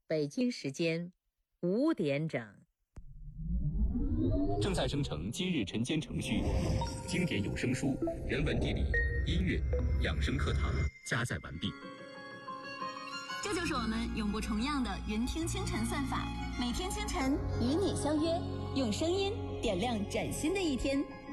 北京时间5点整。 正在生成今日晨间程序，经典有声书、人文地理、音乐、养生课堂加载完毕。 这就是我们永不重样的云听清晨算法，每天清晨与你相约，用声音点亮崭新的一天。